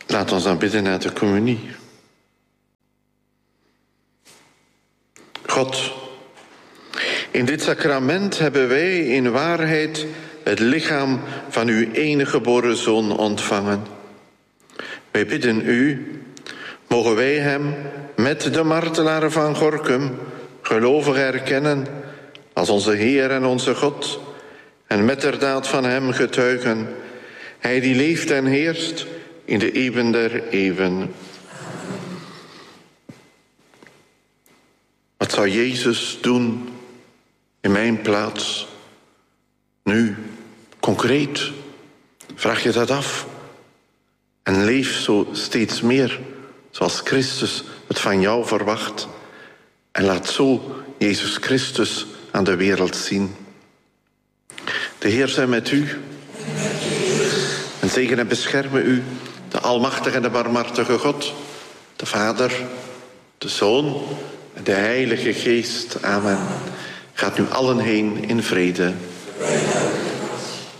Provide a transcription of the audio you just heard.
Laat ons dan bidden naar de communie. God, in dit sacrament hebben wij in waarheid het lichaam van uw enige geboren Zoon ontvangen. Wij bidden u, mogen wij hem met de martelaren van Gorinchem gelovig erkennen als onze Heer en onze God, en met der daad van hem getuigen, hij die leeft en heerst in de eeuwen der eeuwen. Wat zou Jezus doen in mijn plaats? Nu, concreet, vraag je dat af. En leef zo steeds meer zoals Christus het van jou verwacht. En laat zo Jezus Christus aan de wereld zien. De Heer zij met u. En zegen en beschermen u, de almachtige en de barmhartige God, de Vader, de Zoon en de Heilige Geest. Amen. Gaat nu allen heen in vrede.